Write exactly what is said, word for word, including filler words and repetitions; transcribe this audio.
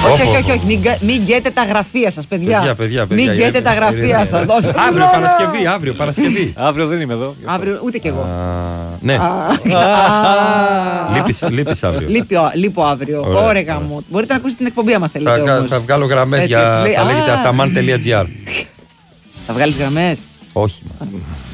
Όχι, όχι, όχι, όχι. Μην, μην γκέτε τα γραφεία σας, παιδιά. Παιδιά, παιδιά, παιδιά. Μην γκέτε τα γραφεία σας. Αύριο Παρασκευή, αύριο Παρασκευή. Αύριο δεν είμαι εδώ. Αύριο ούτε κι εγώ. Ναι. Λείπεις αύριο. Λείπω αύριο. Ωρεγα μου. Μπορείτε να ακούσετε την εκπομπή άμα θέλετε. Θα βγάλω γραμμές για. Θα λέγεται ataman τελεία gr. Θα βγάλεις γραμμές? Όχι.